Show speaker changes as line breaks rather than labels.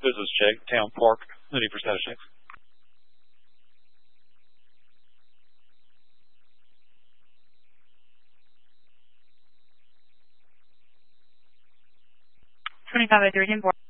This is Jake, Town Park, ready for status check.
$25 by 3 10 4.